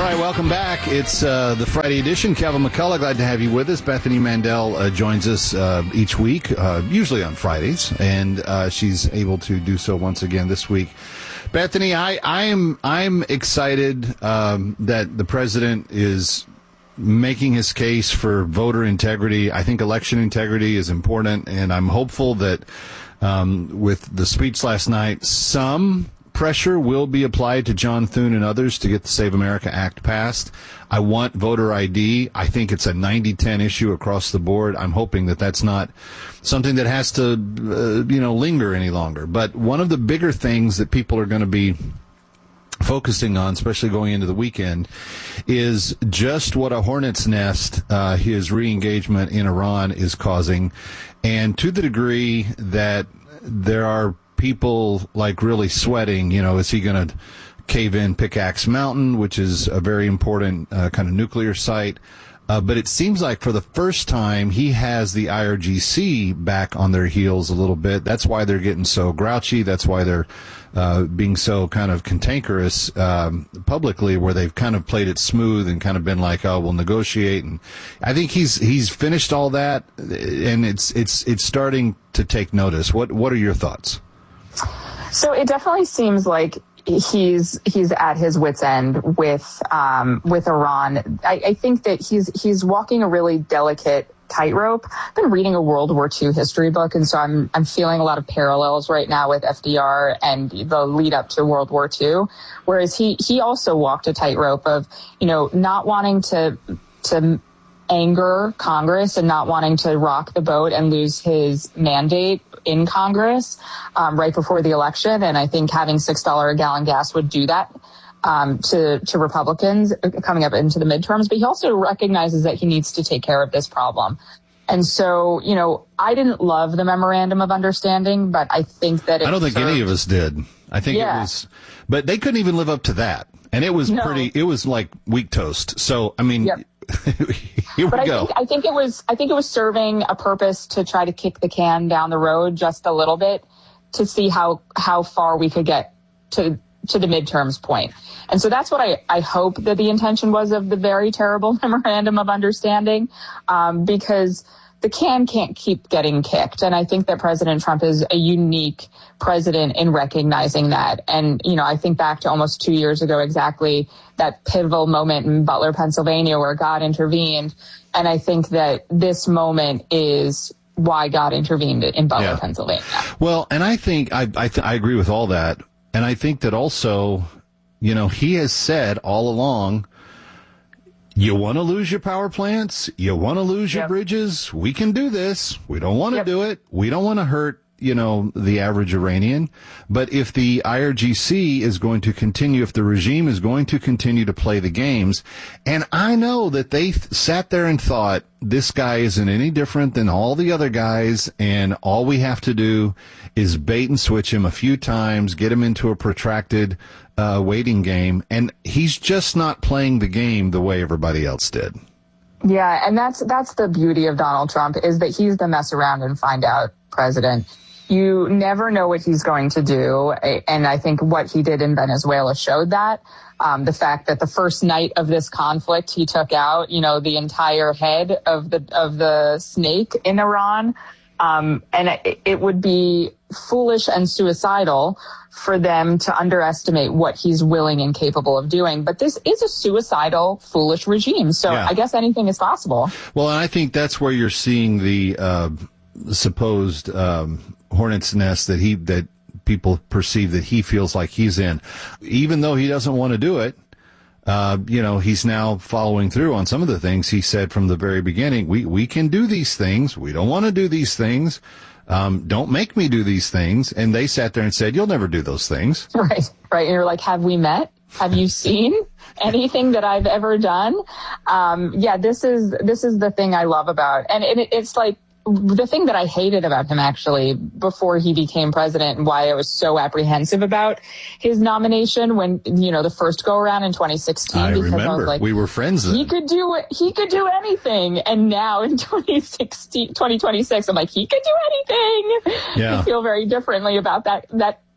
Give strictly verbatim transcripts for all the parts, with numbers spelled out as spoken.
right, welcome back. It's uh, the Friday edition. Kevin McCullough, glad to have you with us. Bethany Mandel uh, joins us uh, each week, uh, usually on Fridays, and uh, she's able to do so once again this week. Bethany, I, I am I'm excited um, that the president is making his case for voter integrity. I think election integrity is important, and I'm hopeful that um, with the speech last night, some pressure will be applied to John Thune and others to get the Save America Act passed. I want voter I D. I think it's a ninety ten issue across the board. I'm hoping that that's not something that has to, uh, you know, linger any longer. But one of the bigger things that people are going to be focusing on, especially going into the weekend, is just what a hornet's nest uh, his re-engagement in Iran is causing. And to the degree that there are people like really sweating, you know, is he going to cave in Pickaxe Mountain, which is a very important uh, kind of nuclear site? Uh, but it seems like for the first time he has the I R G C back on their heels a little bit. That's why they're getting so grouchy. That's why they're uh, being so kind of cantankerous um, publicly, where they've kind of played it smooth and kind of been like, oh, we'll negotiate. And I think he's he's finished all that, and it's it's it's starting to take notice. What what are your thoughts? So it definitely seems like he's he's at his wit's end with um, with Iran. I, I think that he's he's walking a really delicate tightrope. I've been reading a World War Two history book, and so I'm I'm feeling a lot of parallels right now with F D R and the lead up to World War Two. Whereas he he also walked a tightrope of, you know, not wanting to to anger Congress and not wanting to rock the boat and lose his mandate in Congress um, right before the election. And I think having six dollars a gallon gas would do that um, to, to Republicans coming up into the midterms. But he also recognizes that he needs to take care of this problem. And so, you know, I didn't love the memorandum of understanding, but I think that it I don't think served. any of us did. I think Yeah. it was, but they couldn't even live up to that. And it was No. pretty, it was like weak toast. So, I mean, Yep. here But we I go. think, I think it was I think it was serving a purpose to try to kick the can down the road just a little bit to see how how far we could get to to the midterms point. And so that's what I, I hope that the intention was of the very terrible memorandum of understanding, um, because the can can't keep getting kicked. And I think that President Trump is a unique president in recognizing that. And, you know, I think back to almost two years ago exactly, that pivotal moment in Butler, Pennsylvania, where God intervened. And I think that this moment is why God intervened in Butler, Yeah. Pennsylvania. Well, and I think I I, th- I agree with all that. And I think that also, you know, he has said all along, you want to lose your power plants? You want to lose your Yep. bridges? We can do this. We don't want to Yep. do it. We don't want to hurt, you know, the average Iranian. But if the I R G C is going to continue, if the regime is going to continue to play the games, and I know that they th- sat there and thought, this guy isn't any different than all the other guys, and all we have to do is bait and switch him a few times, get him into a protracted uh, waiting game, and he's just not playing the game the way everybody else did. Yeah, and that's that's the beauty of Donald Trump, is that he's the mess around and find out president. You never know what he's going to do, and I think what he did in Venezuela showed that. Um, the fact that the first night of this conflict, he took out, you know, the entire head of the of the snake in Iran, um, and it, it would be foolish and suicidal for them to underestimate what he's willing and capable of doing. But this is a suicidal, foolish regime, so Yeah. I guess anything is possible. Well, and I think that's where you're seeing the uh, supposed um, hornet's nest that he that people perceive that he feels like he's in, even though he doesn't want to do it. Uh, you know, he's now following through on some of the things he said from the very beginning. We we can do these things. We don't want to do these things. Um, don't make me do these things. And they sat there and said, you'll never do those things. Right, right. And you're like, have we met? Have you seen anything that I've ever done? Um, yeah, this is this is the thing I love about, and it, it's like the thing that I hated about him actually before he became president, and why I was so apprehensive about his nomination when, you know, the first go around in twenty sixteen. I because remember. I was like, we were friends then. He could do it. He could do anything. And now in twenty sixteen, twenty twenty-six, I'm like, he could do anything. Yeah. I feel very differently about that, that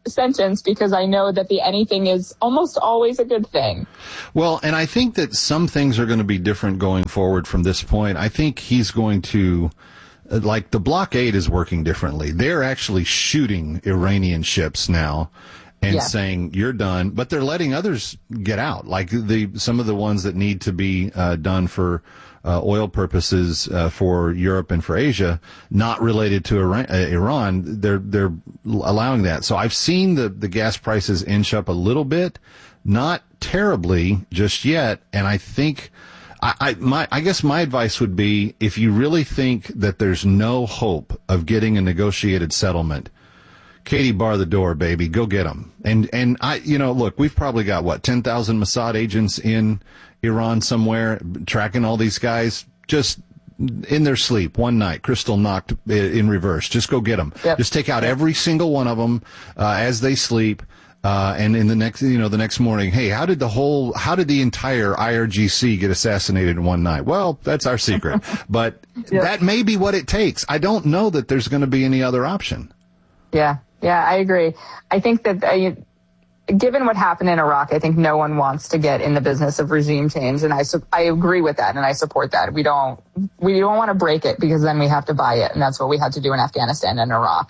sentence because I know that the anything is almost always a good thing. Well, and I think that some things are going to be different going forward from this point. I think he's going to, like, the blockade is working differently. They're actually shooting Iranian ships now and yeah. saying, you're done. But they're letting others get out, like the some of the ones that need to be uh, done for uh, oil purposes uh, for Europe and for Asia, not related to Iran. Uh, Iran they're they're allowing that. So I've seen the, the gas prices inch up a little bit, not terribly just yet. And I think I, I my I guess my advice would be, if you really think that there's no hope of getting a negotiated settlement, Katie, bar the door, baby. Go get them. And, and I, you know, look, we've probably got, what, ten thousand Mossad agents in Iran somewhere tracking all these guys just in their sleep one night, crystal knocked in reverse. Just go get them. Yep. Just take out every single one of them uh, as they sleep. Uh, and in the next, you know, the next morning, hey, how did the whole, how did the entire I R G C get assassinated in one night? Well, that's our secret. But yep. that may be what it takes. I don't know that there's going to be any other option. Yeah. Yeah, I agree. I think that uh, given what happened in Iraq, I think no one wants to get in the business of regime change, and I su- I agree with that, and I support that. We don't we don't want to break it because then we have to buy it, and that's what we had to do in Afghanistan and Iraq.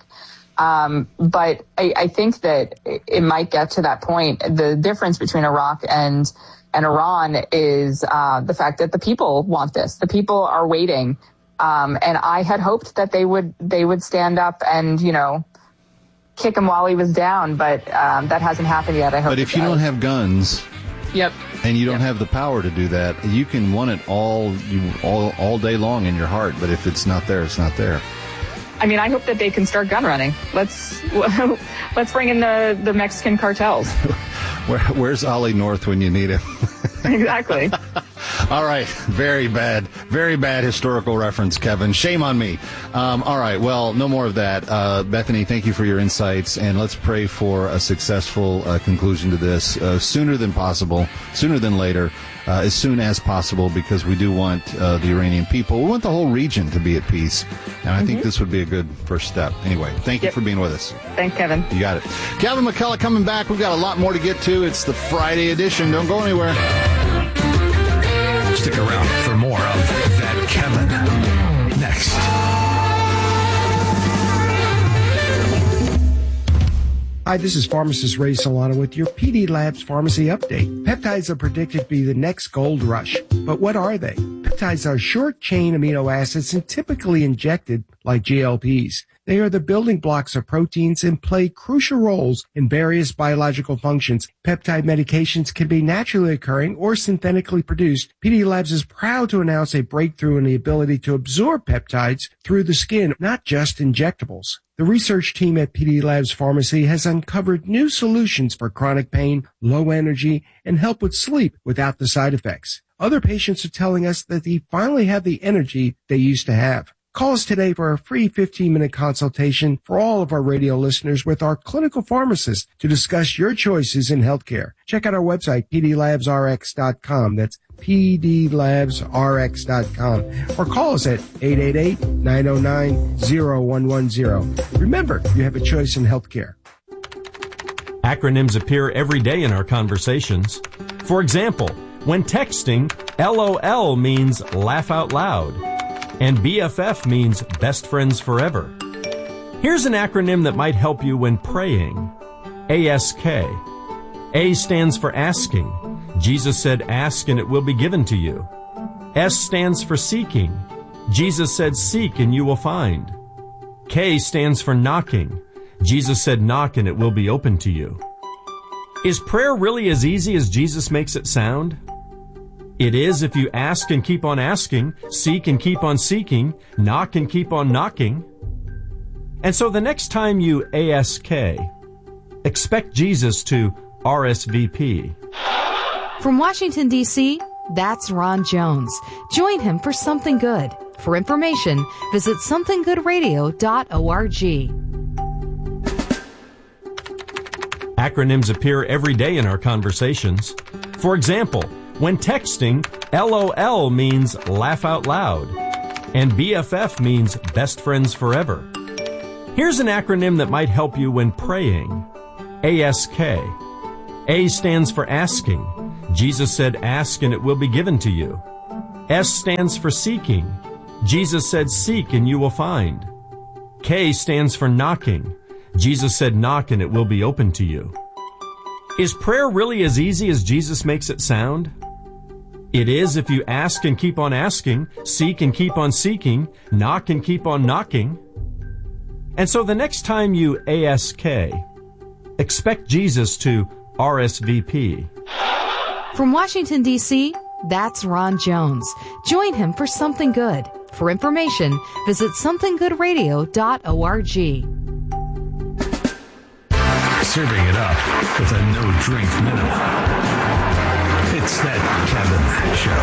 Um, but I, I think that it might get to that point. The difference between Iraq and and Iran is uh, the fact that the people want this. The people are waiting, um, and I had hoped that they would they would stand up and, you know, kick him while he was down, but um, that hasn't happened yet. I hope. But if you don't have guns, yep, and you don't yep. have the power to do that, you can want it all you all all day long in your heart. But if it's not there, it's not there. I mean, I hope that they can start gun running. Let's let's bring in the, the Mexican cartels. Where, where's Ollie North when you need him? Exactly. All right. Very bad. Very bad historical reference, Kevin. Shame on me. Um, all right. Well, no more of that. Uh, Bethany, thank you for your insights, and let's pray for a successful uh, conclusion to this uh, sooner than possible, sooner than later, uh, as soon as possible, because we do want uh, the Iranian people, we want the whole region to be at peace, and I mm-hmm. think this would be a good first step. Anyway, thank yep. you for being with us. Thanks, Kevin. You got it. Kevin McCullough coming back. We've got a lot more to get to. It's the Friday edition. Don't go anywhere. Stick around for more of That Kevin next. Hi, this is pharmacist Ray Solano with your P D Labs Pharmacy Update. Peptides are predicted to be the next gold rush. But what are they? Peptides are short-chain amino acids and typically injected like G L Ps. They are the building blocks of proteins and play crucial roles in various biological functions. Peptide medications can be naturally occurring or synthetically produced. P D Labs is proud to announce a breakthrough in the ability to absorb peptides through the skin, not just injectables. The research team at P D Labs Pharmacy has uncovered new solutions for chronic pain, low energy, and help with sleep without the side effects. Other patients are telling us that they finally have the energy they used to have. Call us today for a free fifteen-minute consultation for all of our radio listeners with our clinical pharmacist to discuss your choices in healthcare. Check out our website, p d labs r x dot com. That's p d labs r x dot com. Or call us at eight eight eight, nine oh nine, oh one one oh. Remember, you have a choice in healthcare. Acronyms appear every day in our conversations. For example, when texting, L O L means laugh out loud. And B F F means best friends forever. Here's an acronym that might help you when praying. A S K. A stands for asking. Jesus said, ask and it will be given to you. S stands for seeking. Jesus said, seek and you will find. K stands for knocking. Jesus said, knock and it will be open to you. Is prayer really as easy as Jesus makes it sound? It is if you ask and keep on asking, seek and keep on seeking, knock and keep on knocking. And so the next time you A S K, expect Jesus to R S V P. From Washington, D C, that's Ron Jones. Join him for Something Good. For information, visit something good radio dot org. Acronyms appear every day in our conversations. For example, when texting, L O L means laugh out loud, and B F F means best friends forever. Here's an acronym that might help you when praying. A S K. A stands for asking. Jesus said, ask and it will be given to you. S stands for seeking. Jesus said, seek and you will find. K stands for knocking. Jesus said, knock and it will be open to you. Is prayer really as easy as Jesus makes it sound? It is if you ask and keep on asking, seek and keep on seeking, knock and keep on knocking. And so the next time you ask, expect Jesus to R S V P. From Washington, D C, that's Ron Jones. Join him for Something Good. For information, visit something good radio dot org. Serving it up with a no-drink minimum. It's that Kevin Show.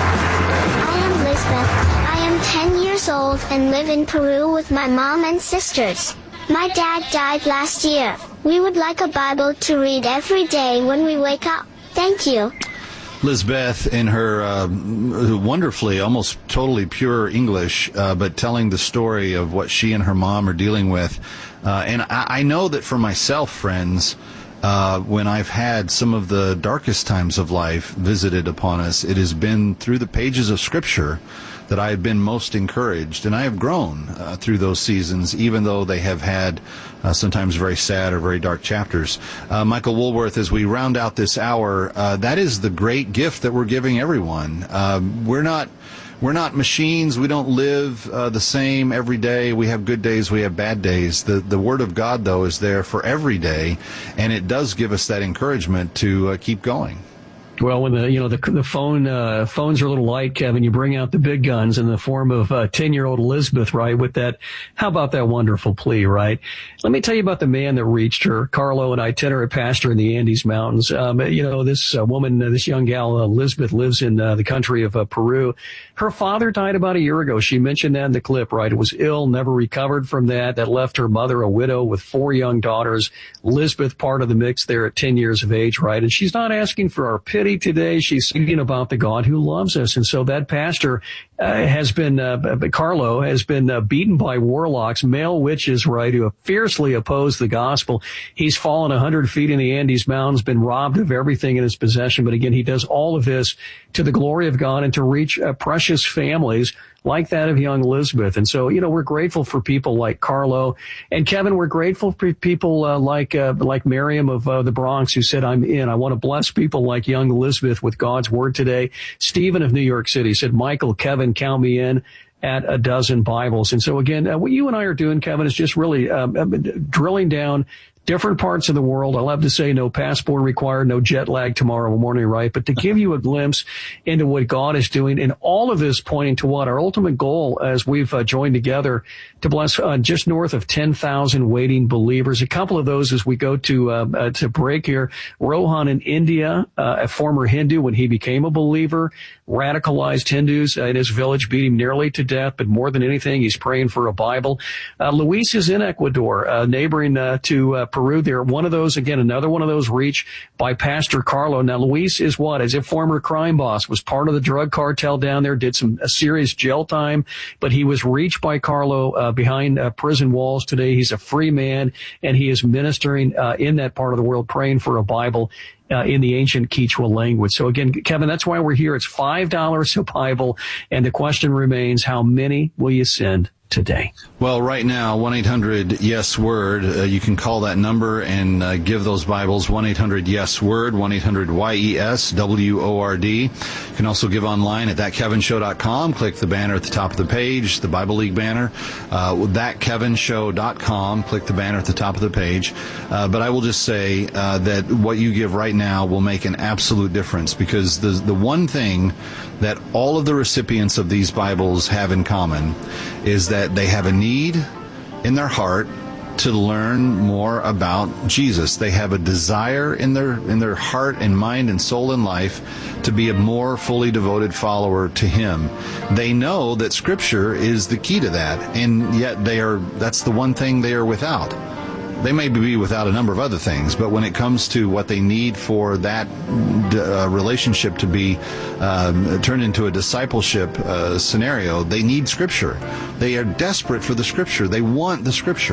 I am Lisbeth. I am ten years old and live in Peru with my mom and sisters. My dad died last year. We would like a Bible to read every day when we wake up. Thank you. Lisbeth, in her uh, wonderfully, almost totally pure English, uh, but telling the story of what she and her mom are dealing with. Uh, and I, I know that for myself, friends, uh, when I've had some of the darkest times of life visited upon us, it has been through the pages of Scripture that I have been most encouraged. And I have grown uh, through those seasons, even though they have had uh, sometimes very sad or very dark chapters. Uh, Michael Woolworth, as we round out this hour, uh, that is the great gift that we're giving everyone. Uh, we're not... We're not machines. We don't live uh, the same every day. We have good days. We have bad days. The the Word of God, though, is there for every day, and it does give us that encouragement to uh, keep going. Well, when the you know the the phone uh, phones are a little light, Kevin, you bring out the big guns in the form of uh, ten-year-old Elizabeth, right? With that, how about that wonderful plea, right? Let me tell you about the man that reached her, Carlo, an itinerant pastor in the Andes Mountains. Um, you know, this uh, woman, uh, this young gal, Elizabeth, lives in uh, the country of uh, Peru. Her father died about a year ago. She mentioned that in the clip, right? It was ill, never recovered from that. That left her mother a widow with four young daughters. Elizabeth, part of the mix there at ten years of age, right? And she's not asking for our pity today. She's thinking about the God who loves us. And so that pastor uh, has been, uh, Carlo has been uh, beaten by warlocks, male witches, right, who have fiercely opposed the gospel. He's fallen a hundred feet in the Andes Mountains, been robbed of everything in his possession. But again, he does all of this to the glory of God and to reach uh, precious families like that of young Elizabeth. And so, you know, we're grateful for people like Carlo. And Kevin, we're grateful for people uh, like uh, like Miriam of uh, the Bronx, who said, I'm in. I want to bless people like young Elizabeth with God's word today. Stephen of New York City said, Michael, Kevin, count me in at a dozen Bibles. And so, again, uh, what you and I are doing, Kevin, is just really um, drilling down different parts of the world. I love to say no passport required, no jet lag tomorrow morning, right? But to give you a glimpse into what God is doing, and all of this pointing to what our ultimate goal as we've uh, joined together to bless uh, just north of ten thousand waiting believers. A couple of those as we go to uh, uh, to break here. Rohan in India, uh, a former Hindu, when he became a believer, radicalized Hindus in his village, beat him nearly to death. But more than anything, he's praying for a Bible. Uh, Luis is in Ecuador, uh, neighboring uh, to uh, Peru. They're one of those, again, another one of those reached by Pastor Carlo. Now, Luis is what? As a former crime boss, was part of the drug cartel down there, did some a serious jail time, but he was reached by Carlo uh, behind uh, prison walls today. He's a free man, and he is ministering uh, in that part of the world, praying for a Bible Uh, in the ancient Quechua language. So again, Kevin, that's why we're here. It's five dollars a Bible. And the question remains, how many will you send today? Well, right now, one eight hundred yes word. Uh, you can call that number and uh, give those Bibles. one eight hundred yes word, one eight hundred Y E S W O R D. You can also give online at that kevin show dot com. Click the banner at the top of the page, the Bible League banner. Uh, that kevin show dot com. Click the banner at the top of the page. Uh, but I will just say uh, that what you give right now will make an absolute difference, because the the one thing that all of the recipients of these Bibles have in common is that they have a need in their heart to learn more about Jesus. They have a desire in their in their heart and mind and soul and life to be a more fully devoted follower to Him. They know that Scripture is the key to that, and yet they are that's the one thing they are without. They may be without a number of other things, but when it comes to what they need for that uh, relationship to be um, turned into a discipleship uh, scenario, they need Scripture. They are desperate for the Scripture. They want the Scripture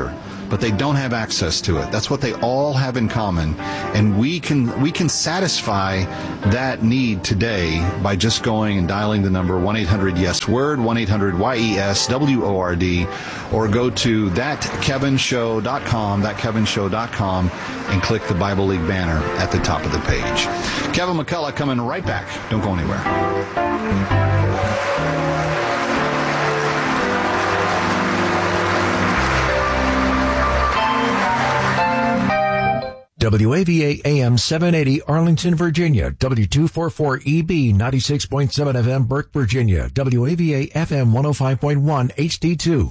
but they don't have access to it. That's what they all have in common. And we can we can satisfy that need today by just going and dialing the number one eight hundred yes word, one eight hundred Y E S W O R D, or go to that kevin show dot com, that kevin show dot com, and click the Bible League banner at the top of the page. Kevin McCullough coming right back. Don't go anywhere. W A V A A M seven eighty Arlington, Virginia. W two forty-four E B ninety-six point seven F M Burke, Virginia. W A V A F M one oh five point one H D two.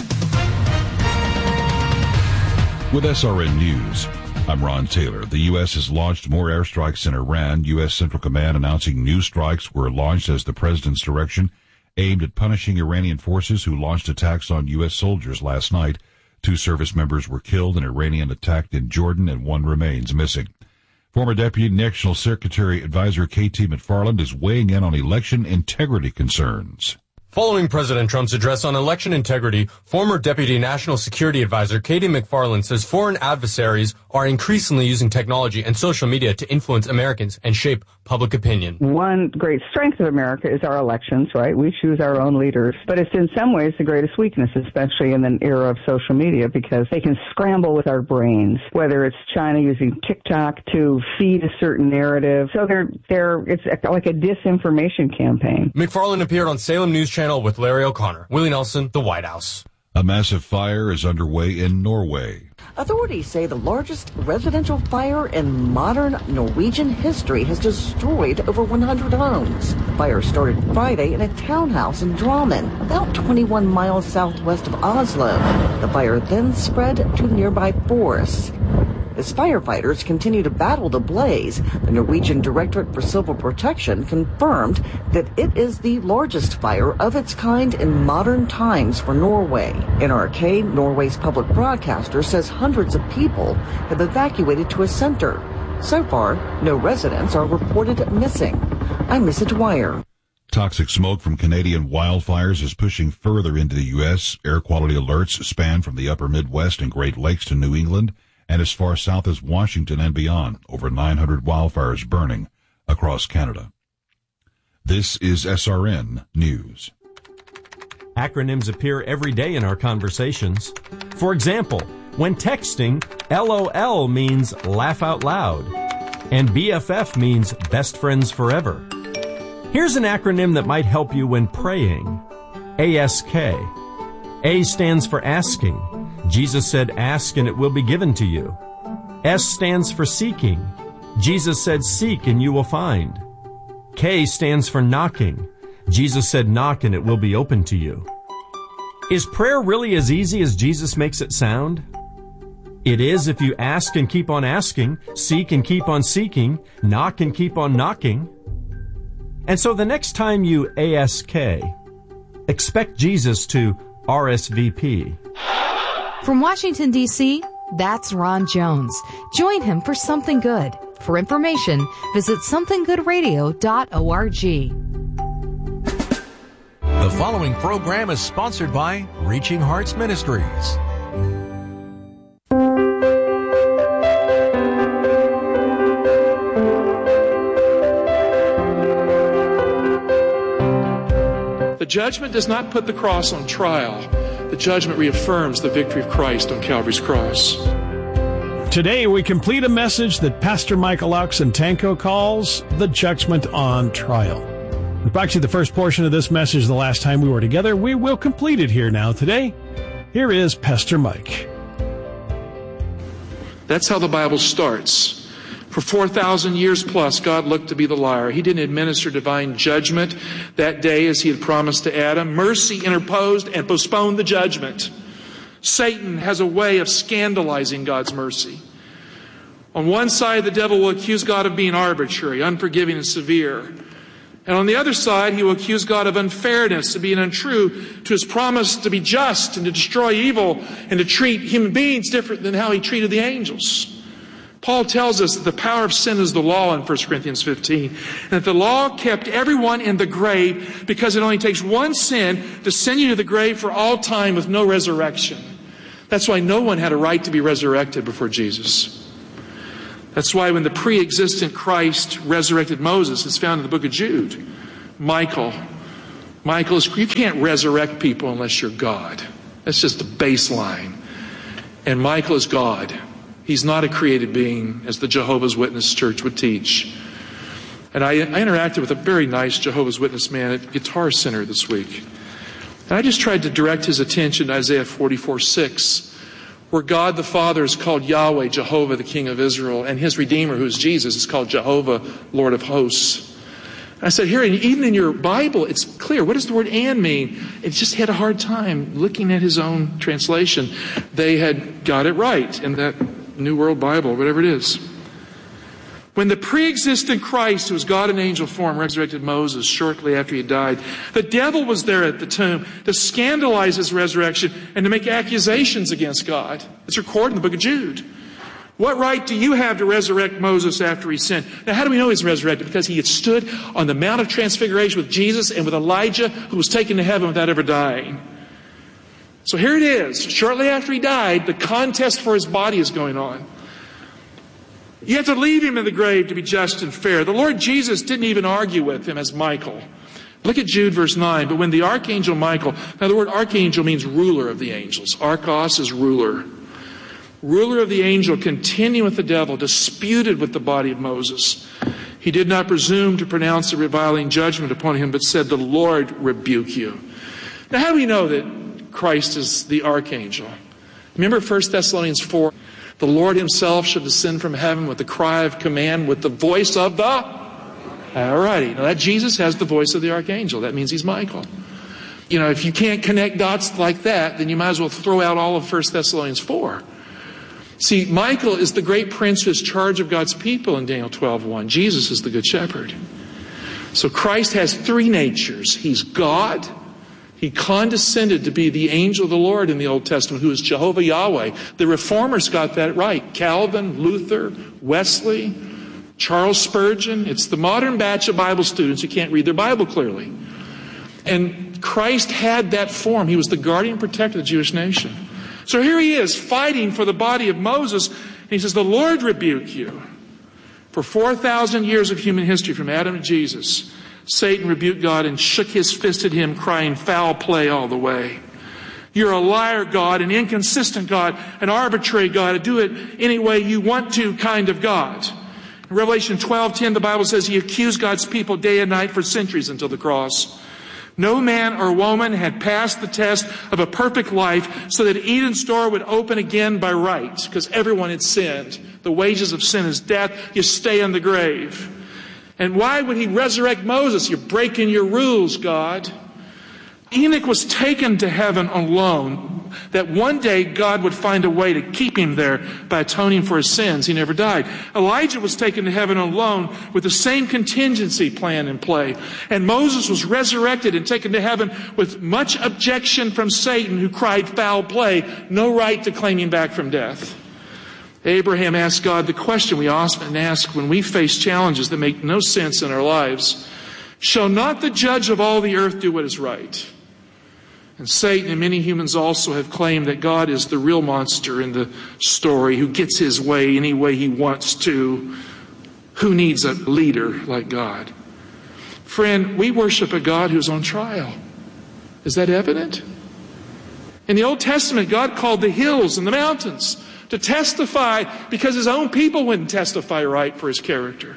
With S R N News, I'm Ron Taylor. The U S has launched more airstrikes in Iran. U S Central Command announcing new strikes were launched as the president's direction, aimed at punishing Iranian forces who launched attacks on U S soldiers last night. Two service members were killed, an Iranian attacked in Jordan, and one remains missing. Former Deputy National Secretary Advisor K T McFarland is weighing in on election integrity concerns. Following President Trump's address on election integrity, former Deputy National Security Advisor K T McFarland says foreign adversaries are increasingly using technology and social media to influence Americans and shape public opinion. One great strength of America is our elections, right? We choose our own leaders. But it's in some ways the greatest weakness, especially in the era of social media, because they can scramble with our brains, whether it's China using TikTok to feed a certain narrative. So they're, they're, it's like a disinformation campaign. McFarland appeared on Salem News Channel with Larry O'Connor. Willie Nelson, The White House. A massive fire is underway in Norway. Authorities say the largest residential fire in modern Norwegian history has destroyed over one hundred homes. The fire started Friday in a townhouse in Drammen, about twenty-one miles southwest of Oslo. The fire then spread to nearby forests. As firefighters continue to battle the blaze, the Norwegian Directorate for Civil Protection confirmed that it is the largest fire of its kind in modern times for Norway. N R K, Norway's public broadcaster, says hundreds of people have evacuated to a center. So far, no residents are reported missing. I'm Missa Dwyer. Toxic smoke from Canadian wildfires is pushing further into the U S. Air quality alerts span from the upper Midwest and Great Lakes to New England, and as far south as Washington and beyond, over nine hundred wildfires burning across Canada. This is S R N News. Acronyms appear every day in our conversations. For example, when texting, L O L means laugh out loud, and B F F means best friends forever. Here's an acronym that might help you when praying. A S K. A stands for asking. Jesus said, ask and it will be given to you. S stands for seeking. Jesus said, seek and you will find. K stands for knocking. Jesus said, knock and it will be open to you. Is prayer really as easy as Jesus makes it sound? It is if you ask and keep on asking, seek and keep on seeking, knock and keep on knocking. And so the next time you A S K, expect Jesus to R S V P. From Washington, D C, that's Ron Jones. Join him for Something Good. For information, visit something good radio dot org. The following program is sponsored by Reaching Hearts Ministries. The judgment does not put the cross on trial. The judgment reaffirms the victory of Christ on Calvary's cross. Today we complete a message that Pastor Michael Oxentenko calls the judgment on trial. We brought you the first portion of this message the last time we were together. We will complete it here now today. Here is Pastor Mike. That's how the Bible starts. For four thousand years plus, God looked to be the liar. He didn't administer divine judgment that day as he had promised to Adam. Mercy interposed and postponed the judgment. Satan has a way of scandalizing God's mercy. On one side, the devil will accuse God of being arbitrary, unforgiving, and severe. And on the other side, he will accuse God of unfairness, of being untrue to his promise to be just and to destroy evil and to treat human beings different than how he treated the angels. Paul tells us that the power of sin is the law in First Corinthians fifteen, and that the law kept everyone in the grave because it only takes one sin to send you to the grave for all time with no resurrection. That's why no one had a right to be resurrected before Jesus. That's why when the pre-existent Christ resurrected Moses, it's found in the book of Jude. Michael. Michael is, you can't resurrect people unless you're God. That's just the baseline. And Michael is God. He's not a created being, as the Jehovah's Witness church would teach. And I, I interacted with a very nice Jehovah's Witness man at Guitar Center this week. And I just tried to direct his attention to Isaiah forty-four six, where God the Father is called Yahweh, Jehovah, the King of Israel, and his Redeemer, who is Jesus, is called Jehovah, Lord of Hosts. And I said, here, even in your Bible, it's clear. What does the word "and" mean? It just had a hard time looking at his own translation. They had got it right in that New World Bible, whatever it is. When the pre-existent Christ, who was God in angel form, resurrected Moses shortly after he died, the devil was there at the tomb to scandalize his resurrection and to make accusations against God. It's recorded in the book of Jude. What right do you have to resurrect Moses after he sinned? Now, how do we know he's resurrected? Because he had stood on the Mount of Transfiguration with Jesus and with Elijah, who was taken to heaven without ever dying. So here it is. Shortly after he died, the contest for his body is going on. You have to leave him in the grave to be just and fair. The Lord Jesus didn't even argue with him as Michael. Look at Jude verse nine. But when the archangel Michael, now the word archangel means ruler of the angels. Archos is ruler. Ruler of the angel, continuing with the devil, disputed with the body of Moses. He did not presume to pronounce a reviling judgment upon him, but said, "The Lord rebuke you." Now, how do we know that Christ is the archangel? Remember First Thessalonians four? The Lord himself shall descend from heaven with the cry of command, with the voice of the... All righty. Now that Jesus has the voice of the archangel. That means he's Michael. You know, if you can't connect dots like that, then you might as well throw out all of First Thessalonians four. See, Michael is the great prince who has charge of God's people in Daniel twelve one. Jesus is the good shepherd. So Christ has three natures. He's God. He condescended to be the angel of the Lord in the Old Testament, who is Jehovah Yahweh. The Reformers got that right. Calvin, Luther, Wesley, Charles Spurgeon. It's the modern batch of Bible students who can't read their Bible clearly. And Christ had that form. He was the guardian protector of the Jewish nation. So here he is fighting for the body of Moses. And he says, "The Lord rebuke you." For four thousand years of human history, from Adam to Jesus, Satan rebuked God and shook his fist at him, crying, "Foul play all the way. You're a liar, God, an inconsistent God, an arbitrary God, a do it any way you want to kind of God." In Revelation twelve ten, the Bible says he accused God's people day and night for centuries until the cross. No man or woman had passed the test of a perfect life so that Eden's door would open again by right, because everyone had sinned. The wages of sin is death. You stay in the grave. And why would he resurrect Moses? You're breaking your rules, God. Enoch was taken to heaven on loan, that one day God would find a way to keep him there by atoning for his sins. He never died. Elijah was taken to heaven on loan with the same contingency plan in play. And Moses was resurrected and taken to heaven with much objection from Satan, who cried, "Foul play," no right to claim him back from death. Abraham asked God the question we often ask when we face challenges that make no sense in our lives. "Shall not the judge of all the earth do what is right?" And Satan and many humans also have claimed that God is the real monster in the story, who gets his way any way he wants to. Who needs a leader like God? Friend, we worship a God who's on trial. Is that evident? In the Old Testament, God called the hills and the mountains to testify because his own people wouldn't testify right for his character.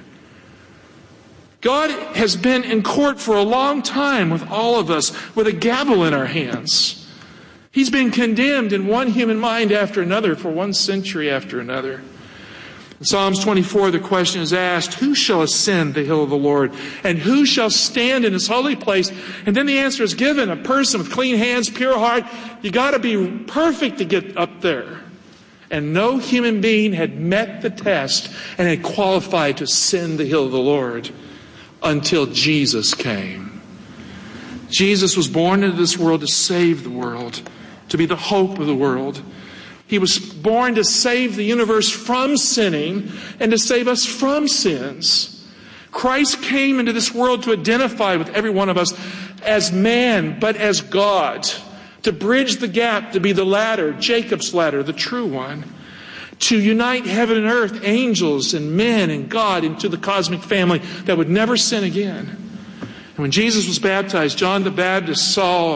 God has been in court for a long time with all of us, with a gavel in our hands. He's been condemned in one human mind after another for one century after another. In Psalms twenty-four, the question is asked, who shall ascend the hill of the Lord? And who shall stand in his holy place? And then the answer is given, a person with clean hands, pure heart. You got to be perfect to get up there. And no human being had met the test and had qualified to ascend the hill of the Lord until Jesus came. Jesus was born into this world to save the world, to be the hope of the world. He was born to save the universe from sinning and to save us from sins. Christ came into this world to identify with every one of us as man, but as God, to bridge the gap, to be the ladder, Jacob's ladder, the true one, to unite heaven and earth, angels and men and God into the cosmic family that would never sin again. And when Jesus was baptized, John the Baptist saw